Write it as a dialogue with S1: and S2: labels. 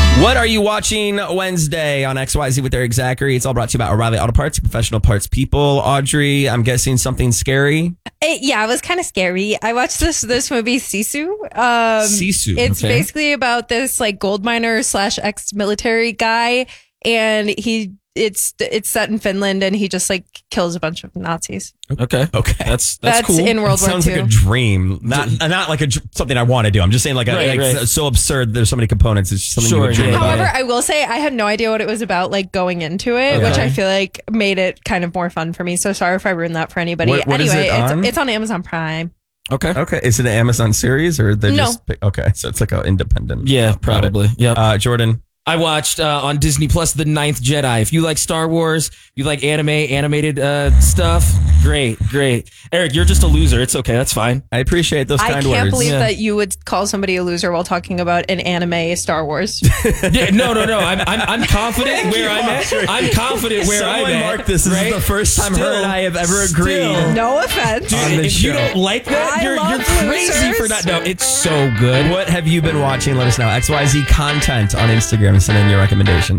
S1: What are you watching Wednesday on XYZ with Eric Zachary? It's all brought to you by O'Reilly Auto Parts, professional parts people. Audrey, I'm guessing something scary?
S2: It was kind of scary. I watched this movie, Sisu.
S1: Sisu,
S2: It's
S1: okay.
S2: basically about this like gold miner / ex-military guy, and it's set in Finland, and he just like kills a bunch of Nazis.
S3: Okay. That's cool.
S2: in World War
S1: Sounds
S2: II.
S1: like a dream, not like something I want to do. I'm just saying like it's so absurd. There's so many components. It's just something you would dream about.
S2: However, I will say I had no idea what it was about, like going into it, which I feel like made it kind of more fun for me. So sorry if I ruined that for anybody.
S1: What is
S2: anyway,
S1: it on?
S2: it's on Amazon Prime.
S1: Okay. Is it an Amazon series or they
S2: No.
S1: just okay? So it's like an independent.
S3: Yeah, probably. Yeah.
S1: Jordan.
S3: I watched on Disney Plus The Ninth Jedi. If you like Star Wars, you like animated stuff, great. Eric, you're just a loser. It's okay. That's fine.
S1: I appreciate those kind
S2: I
S1: words.
S2: can't believe that you would call somebody a loser while talking about an anime Star Wars.
S3: Yeah, no. I'm confident where I'm at. I'm confident where I'm
S1: Someone
S3: at.
S1: mark this. This is the first time her and I have ever agreed.
S2: No offense.
S1: On
S3: Dude,
S1: this
S3: if you
S1: show.
S3: don't like that,
S2: I
S3: you're
S2: love
S3: crazy
S2: losers.
S3: for not. No, it's so good.
S1: What have you been watching? Let us know. XYZ content on Instagram. Send in your recommendations.